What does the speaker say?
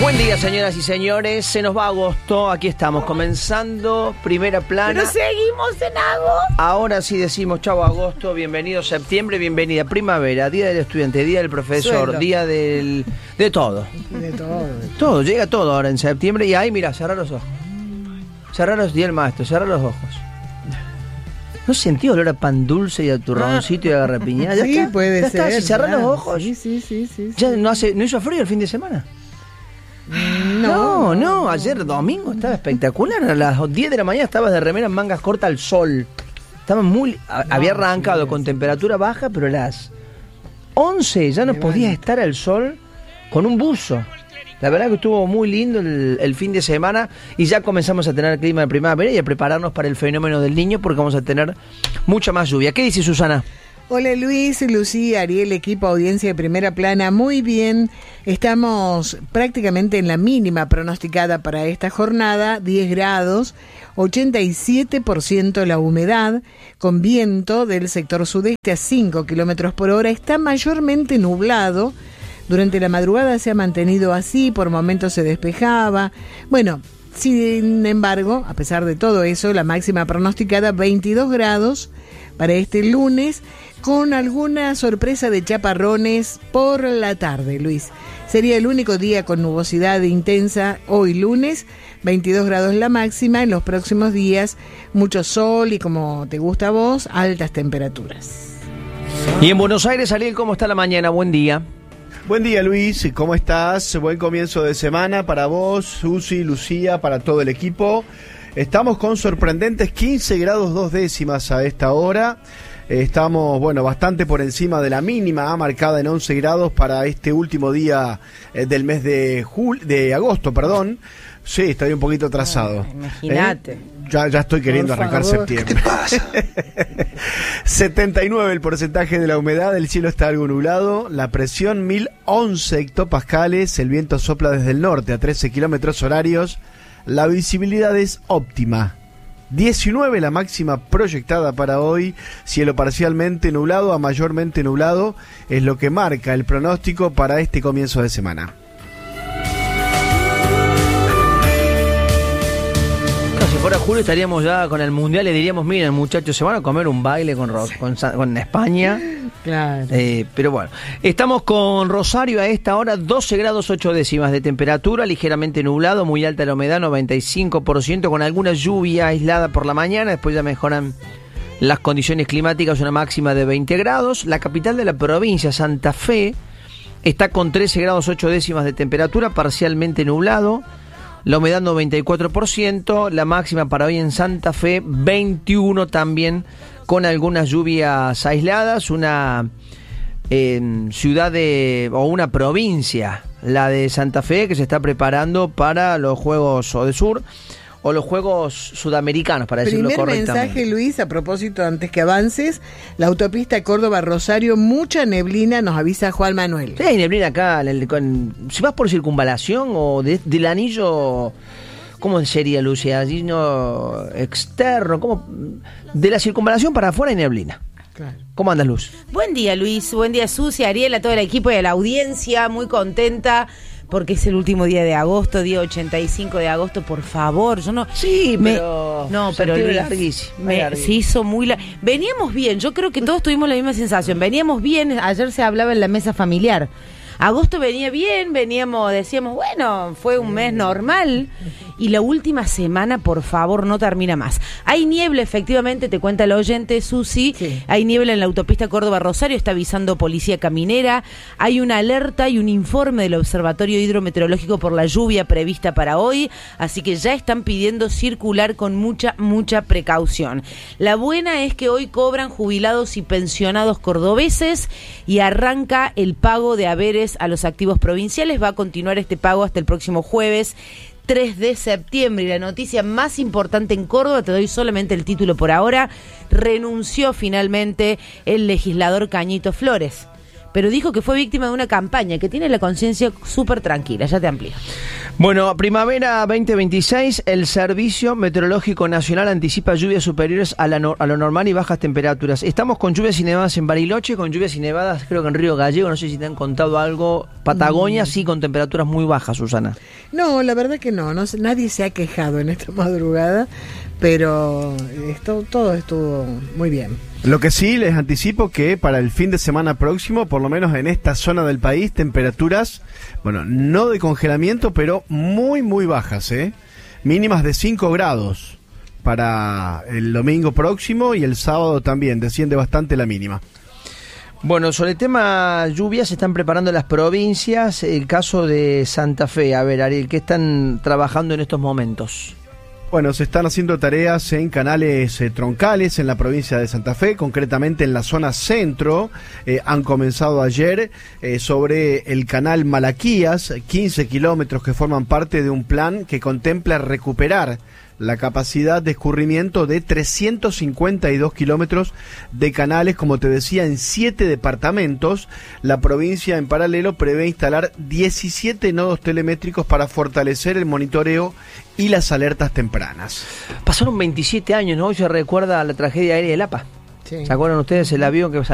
Buen día, señoras y señores. Se nos va agosto. Aquí estamos, comenzando Primera Plana. Pero seguimos en agosto. Ahora sí decimos chau agosto, bienvenido septiembre, bienvenida primavera, día del estudiante, día del profesor, Sueldo. día del... de todo. De todo. Todo, llega todo ahora en septiembre y ahí, mira, cerrar los ojos. Cerrar los días el maestro, cerrar los ojos. ¿No sentí olor a pan dulce y a turroncito y a garrapiñada? ¿Ya Sí, está? puede ¿Ya ser. está? Si cerrar los claro. ojos. Sí. ¿Ya no hizo frío el fin de semana? No, ayer domingo estaba espectacular. A las 10 de la mañana estabas de remera en mangas cortas al sol. Estaba había arrancado con temperatura baja, pero a las 11 ya no podías estar al sol con un buzo. La verdad que estuvo muy lindo el fin de semana y ya comenzamos a tener clima de primavera y a prepararnos para el fenómeno del Niño porque vamos a tener mucha más lluvia. ¿Qué dice Susana? Hola Luis, Lucía, Ariel, equipo, audiencia de Primera Plana. Muy bien, estamos prácticamente en la mínima pronosticada para esta jornada, 10 grados, 87% la humedad, con viento del sector sudeste a 5 kilómetros por hora. Está mayormente nublado. Durante la madrugada se ha mantenido así, por momentos se despejaba. Bueno, sin embargo, a pesar de todo eso, la máxima pronosticada 22 grados para este lunes, con alguna sorpresa de chaparrones por la tarde, Luis. Sería el único día con nubosidad intensa hoy lunes, 22 grados la máxima. En los próximos días, mucho sol y, como te gusta a vos, altas temperaturas. Y en Buenos Aires, Ariel, ¿cómo está la mañana? Buen día. Buen día, Luis, ¿cómo estás? Buen comienzo de semana para vos, Susi, Lucía, para todo el equipo. Estamos con sorprendentes 15 grados 2 décimas a esta hora. Estamos, bastante por encima de la mínima, marcada en 11 grados para este último día del mes de agosto, perdón. Sí, estoy un poquito atrasado. Imagínate. Ya estoy queriendo Por arrancar favor. septiembre. ¿Qué pasa? 79 el porcentaje de la humedad, el cielo está algo nublado, la presión 1011 hectopascales, el viento sopla desde el norte a 13 kilómetros horarios, la visibilidad es óptima. 19 la máxima proyectada para hoy, cielo parcialmente nublado a mayormente nublado, es lo que marca el pronóstico para este comienzo de semana. Si fuera julio estaríamos ya con el mundial y diríamos, miren muchachos, se van a comer un baile con España. Claro. Pero bueno, estamos con Rosario a esta hora, 12 grados 8 décimas de temperatura, ligeramente nublado, muy alta la humedad, 95%, con alguna lluvia aislada por la mañana, después ya mejoran las condiciones climáticas, una máxima de 20 grados. La capital de la provincia, Santa Fe, está con 13 grados 8 décimas de temperatura, parcialmente nublado. La humedad 94%, la máxima para hoy en Santa Fe 21 también, con algunas lluvias aisladas. Una ciudad o una provincia, la de Santa Fe, que se está preparando para los Juegos Odesur o los Juegos Sudamericanos, para decirlo correctamente. Primer mensaje, Luis, a propósito, antes que avances, la autopista Córdoba-Rosario, mucha neblina, nos avisa Juan Manuel. Sí, hay neblina acá, si vas por circunvalación o del anillo, ¿cómo sería, Lucia? Anillo externo, ¿cómo? De la circunvalación para afuera hay neblina. Claro. ¿Cómo andas, Luz? Buen día, Luis. Buen día, Susi, Ariel, a todo el equipo y a la audiencia. Muy contenta porque es el último día de agosto, día 85 de agosto. Por favor, yo no... Sí, pero... No, pero Luis, larguísimo. se hizo muy... Veníamos bien, yo creo que todos tuvimos la misma sensación. Veníamos bien, ayer se hablaba en la mesa familiar. Agosto venía bien, decíamos, bueno, fue un mes normal. Y la última semana, por favor, no termina más. Hay niebla, efectivamente, te cuenta el oyente, Susi. Sí. Hay niebla en la autopista Córdoba-Rosario, está avisando Policía Caminera. Hay una alerta y un informe del Observatorio Hidrometeorológico por la lluvia prevista para hoy. Así que ya están pidiendo circular con mucha precaución. La buena es que hoy cobran jubilados y pensionados cordobeses y arranca el pago de haberes a los activos provinciales. Va a continuar este pago hasta el próximo jueves 3 de septiembre. Y la noticia más importante en Córdoba, te doy solamente el título por ahora, renunció finalmente el legislador Cañito Flores, pero dijo que fue víctima de una campaña, que tiene la conciencia súper tranquila. Ya te amplío. Bueno, primavera 2026, el Servicio Meteorológico Nacional anticipa lluvias superiores a lo normal y bajas temperaturas. Estamos con lluvias y nevadas en Bariloche, con lluvias y nevadas creo que en Río Gallego, no sé si te han contado algo. Patagonia sí, con temperaturas muy bajas, Susana. No, la verdad que no, nadie se ha quejado en esta madrugada, pero todo estuvo muy bien. Lo que sí les anticipo que para el fin de semana próximo, por lo menos en esta zona del país, temperaturas, bueno, no de congelamiento, pero muy, muy bajas, mínimas de 5 grados para el domingo próximo y el sábado también, desciende bastante la mínima. Bueno, sobre el tema lluvias se están preparando las provincias, el caso de Santa Fe. A ver, Ariel, ¿qué están trabajando en estos momentos? Bueno, se están haciendo tareas en canales troncales en la provincia de Santa Fe, concretamente en la zona centro. Han comenzado ayer sobre el canal Malaquías, 15 kilómetros que forman parte de un plan que contempla recuperar la capacidad de escurrimiento de 352 kilómetros de canales, como te decía, en 7 departamentos. La provincia en paralelo prevé instalar 17 nodos telemétricos para fortalecer el monitoreo y las alertas tempranas. Pasaron 27 años, ¿no? Hoy se recuerda la tragedia aérea de Lapa. Sí. ¿Se acuerdan ustedes el avión que